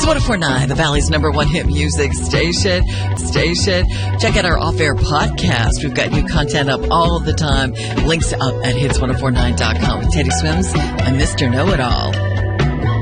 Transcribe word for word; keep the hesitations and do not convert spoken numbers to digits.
one oh four point nine, the Valley's number one hit music station. Station. Check out our off-air podcast. We've got new content up all the time. Links up at hits ten forty-nine dot com. Teddy Swims and Mister Know-It-All.